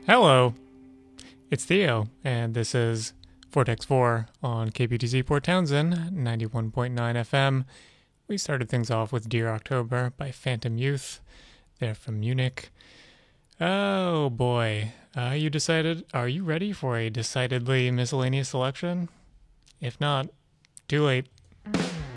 Hello, it's Theo, and this is Vortex 4 on KPTZ Port Townsend, 91.9 FM. We started things off with Dear October by Phantom Youth. They're from Munich. Oh boy, are you ready for a decidedly miscellaneous selection? If not, too late.